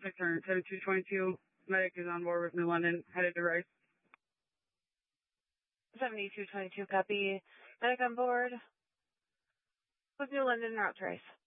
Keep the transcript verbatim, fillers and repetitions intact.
six hundred, seventy-two twenty-two. Medic is on board with New London, headed to Rice. seventy-two twenty-two, copy. Medic on board with New London, route to Rice.